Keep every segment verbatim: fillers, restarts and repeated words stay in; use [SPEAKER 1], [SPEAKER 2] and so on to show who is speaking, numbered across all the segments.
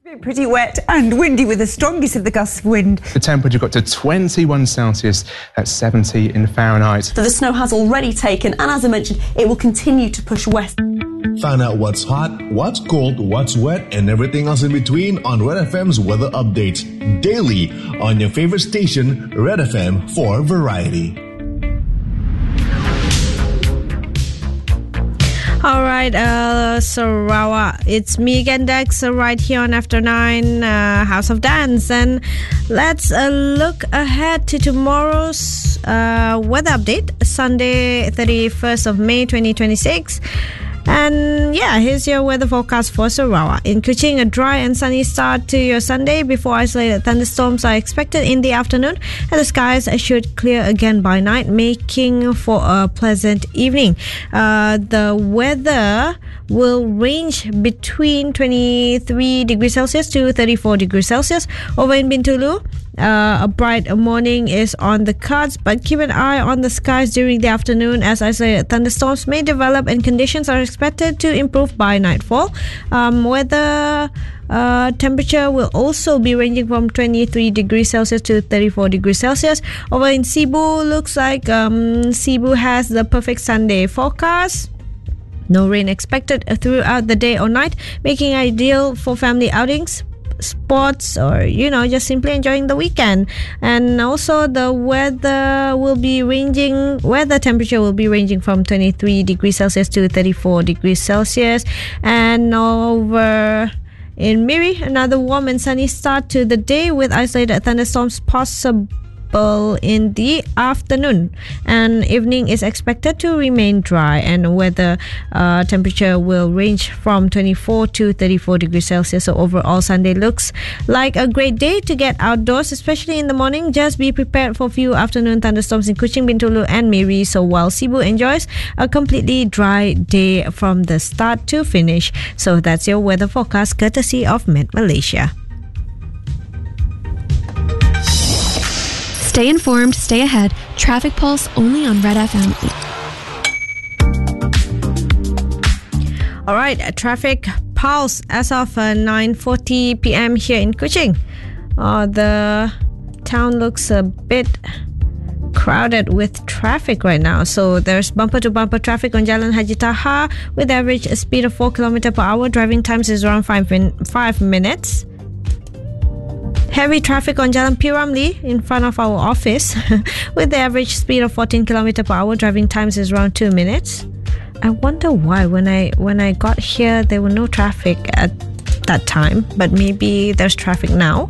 [SPEAKER 1] Pretty wet and windy with the strongest of the gusts of wind.
[SPEAKER 2] The temperature got to twenty-one Celsius, that's seventy in Fahrenheit.
[SPEAKER 3] So the snow has already taken, and as I mentioned, it will continue to push west.
[SPEAKER 4] Find out what's hot, what's cold, what's wet, and everything else in between on Red F M's weather updates daily on your favorite station, Red F M, for variety.
[SPEAKER 5] All right, uh, Sarawak. It's me again, Dex, uh, right here on After Nine, uh, House of Dance. And let's uh, look ahead to tomorrow's uh, weather update, Sunday, thirty-first of May, twenty twenty-six. And yeah, here's your weather forecast for Sarawak. In Kuching, a dry and sunny start to your Sunday before isolated thunderstorms are expected in the afternoon, and the skies should clear again by night, making for a pleasant evening. Uh, the weather will range between twenty-three degrees Celsius to thirty-four degrees Celsius. Over in Bintulu, Uh, a bright morning is on the cards, but keep an eye on the skies during the afternoon as isolated thunderstorms may develop and conditions are expected to improve by nightfall. Um, weather uh, temperature will also be ranging from twenty-three degrees Celsius to thirty-four degrees Celsius. Over in Cebu, looks like um, Cebu has the perfect Sunday forecast. No rain expected throughout the day or night, making ideal for family outings, sports, or you know, just simply enjoying the weekend. And also the weather will be ranging weather temperature will be ranging from twenty-three degrees Celsius to thirty-four degrees Celsius. And over in Miri, another warm and sunny start to the day with isolated thunderstorms possible in the afternoon, and evening is expected to remain dry, and weather uh, temperature will range from twenty-four to thirty-four degrees Celsius. So overall, Sunday looks like a great day to get outdoors, especially in the morning. Just be prepared for a few afternoon thunderstorms in Kuching, Bintulu and Miri, so while Cebu enjoys a completely dry day from the start to finish. So that's your weather forecast courtesy of Met Malaysia.
[SPEAKER 6] Stay informed, stay ahead. Traffic Pulse only on Red F M.
[SPEAKER 5] All right, a traffic pulse as of uh, nine forty p.m. here in Kuching. Uh, the town looks a bit crowded with traffic right now. So there's bumper-to-bumper traffic on Jalan Haji Taha with average speed of four kilometers per hour. Driving times is around five, min- five minutes. Heavy traffic on Jalan P. Ramlee in front of our office with the average speed of fourteen kilometers per hour. Driving times is around two minutes. I wonder why when I when I got here there were no traffic at that time, but maybe there's traffic now.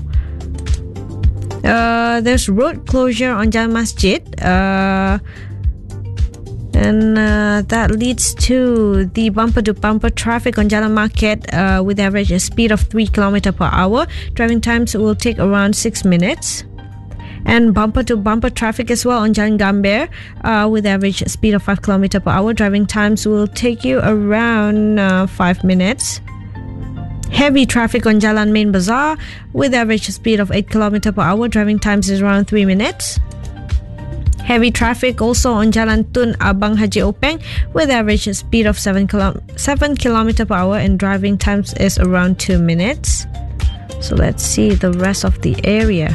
[SPEAKER 5] Uh, there's road closure on Jalan Masjid, uh, and uh, that leads to the bumper-to-bumper traffic on Jalan Market uh, with average speed of three kilometers per hour. Driving times will take around six minutes. And bumper-to-bumper traffic as well on Jalan Gamber uh, with average speed of five kilometers per hour. Driving times will take you around uh, five minutes. Heavy traffic on Jalan Main Bazaar with average speed of eight kilometers per hour. Driving times is around three minutes. Heavy traffic also on Jalan Tun Abang Haji Openg with average speed of seven kilometers per hour, and driving times is around two minutes. So let's see the rest of the area.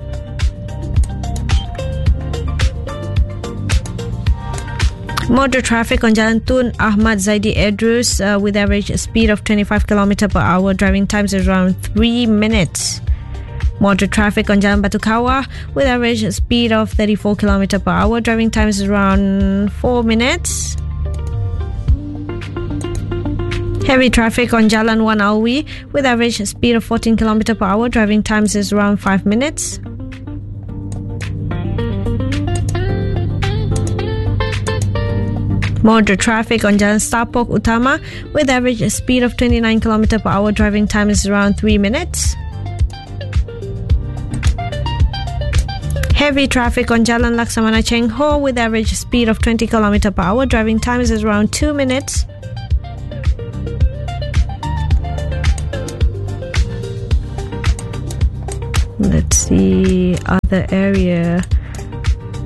[SPEAKER 5] Motor traffic on Jalan Tun Ahmad Zaidi Edrus uh, with average speed of twenty-five kilometers per hour. Driving times is around three minutes. Motor traffic on Jalan Batu Kawah with average speed of thirty-four kilometers per hour. Driving times is around four minutes. Heavy traffic on Jalan Wan Alwi with average speed of fourteen kilometers per hour. Driving times is around five minutes. Motor traffic on Jalan Stapok Utama with average speed of twenty-nine kilometers per hour. Driving time is around three minutes. Heavy traffic on Jalan Laksamana Cheng Ho with average speed of twenty kilometers per hour. Driving time is around two minutes. Let's see other area.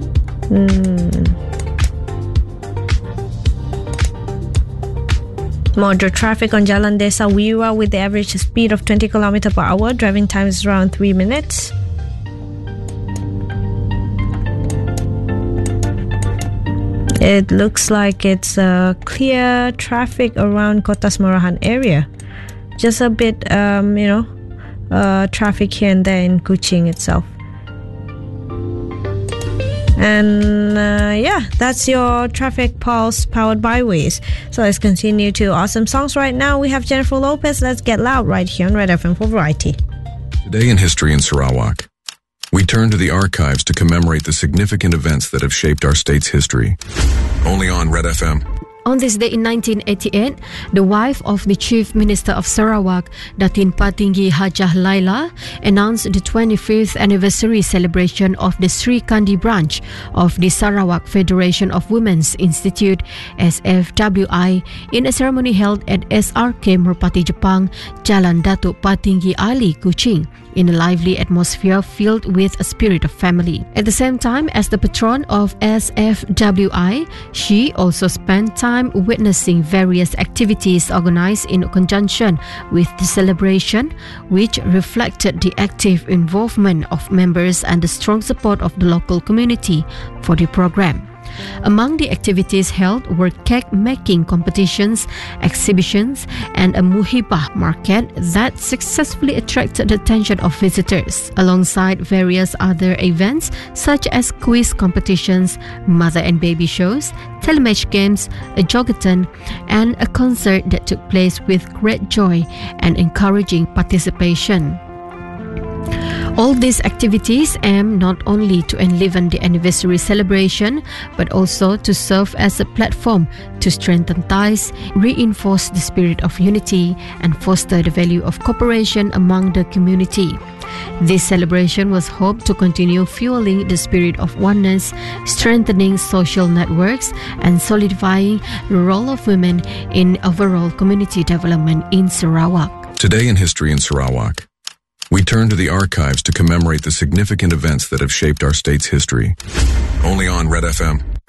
[SPEAKER 5] Hmm. Moderate traffic on Jalan Desa Wira with the average speed of twenty kilometers per hour. Driving time is around three minutes. It looks like it's uh, clear traffic around Kota Semarahan area. Just a bit, um, you know, uh, traffic here and there in Kuching itself. And uh, yeah, that's your traffic pulse powered by Waze. So let's continue to awesome songs right now. We have Jennifer Lopez, Let's Get Loud, right here on Red F M for Variety.
[SPEAKER 7] Today in history in Sarawak, we turn to the archives to commemorate the significant events that have shaped our state's history. Only on Red F M.
[SPEAKER 8] On this day in nineteen eighty-eight, the wife of the Chief Minister of Sarawak, Datin Patinggi Hajah Laila, announced the twenty-fifth anniversary celebration of the Sri Kandi branch of the Sarawak Federation of Women's Institute, S F W I, in a ceremony held at S R K Merpati Jepang, Jalan Datuk Patinggi Ali, Kuching, in a lively atmosphere filled with a spirit of family. At the same time, as the patron of S F W I, she also spent time witnessing various activities organized in conjunction with the celebration, which reflected the active involvement of members and the strong support of the local community for the program. Among the activities held were cake making competitions, exhibitions, and a muhibah market that successfully attracted the attention of visitors, alongside various other events such as quiz competitions, mother and baby shows, telematch games, a jogathon, and a concert that took place with great joy and encouraging participation. All these activities aim not only to enliven the anniversary celebration, but also to serve as a platform to strengthen ties, reinforce the spirit of unity, and foster the value of cooperation among the community. This celebration was hoped to continue fueling the spirit of oneness, strengthening social networks, and solidifying the role of women in overall community development in Sarawak.
[SPEAKER 7] Today in history in Sarawak, we turn to the archives to commemorate the significant events that have shaped our state's history. Only on Red F M.